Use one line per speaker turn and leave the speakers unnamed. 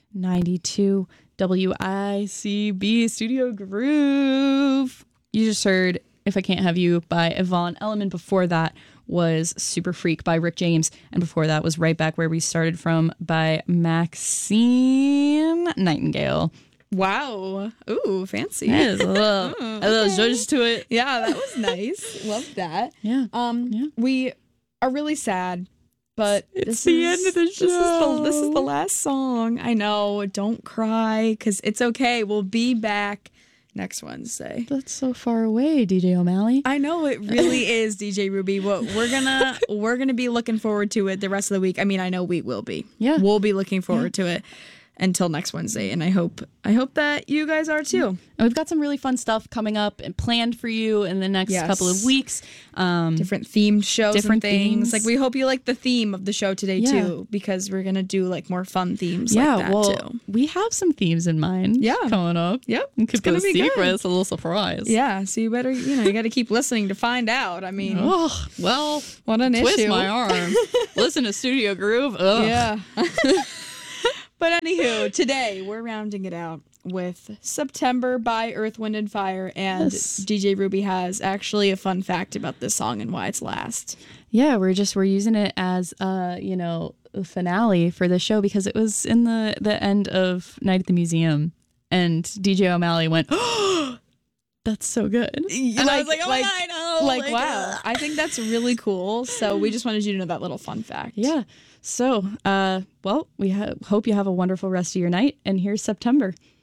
92 WICB Studio Groove. You just heard If I Can't Have You by Yvonne Elliman. Before that was Super Freak by Rick James. And before that was Right Back Where We Started From by Maxine Nightingale.
Wow. Ooh, fancy.
Yeah, there's a little zhuzh to it.
Yeah, that was nice. Love that.
Yeah.
We are really sad, but
It's the end of the show.
This is the last song. I know. Don't cry, because it's okay. We'll be back next Wednesday.
That's so far away, DJ O'Malley.
I know it really is, DJ Ruby. Well, we're gonna be looking forward to it the rest of the week. I mean, I know we will be.
Yeah.
We'll be looking forward to it until next Wednesday, and I hope that you guys are too.
And we've got some really fun stuff coming up and planned for you in the next couple of weeks.
Different themed shows,
different
and things.
themes.
Like, we hope you like the theme of the show today too, because we're gonna do like more fun themes like that too.
We have some themes in mind. Coming up.
Yep,
It's
gonna be
secret.
good.
It's a little surprise.
Yeah, so you better, you got to keep listening to find out. I mean,
Oh, well,
what an
twist
issue.
my arm. Listen to Studio Groove. Ugh.
Yeah. But anywho, today we're rounding it out with September by Earth, Wind, and Fire. And
Yes.
DJ Ruby has actually a fun fact about this song and why it's last.
Yeah, we're using it as a finale for the show because it was in the end of Night at the Museum, and DJ O'Malley went, "Oh, that's so good." And I was like, "Oh my God, no!"
Wow. I think that's really cool. So we just wanted you to know that little fun fact.
Yeah. So, we hope you have a wonderful rest of your night. And here's September.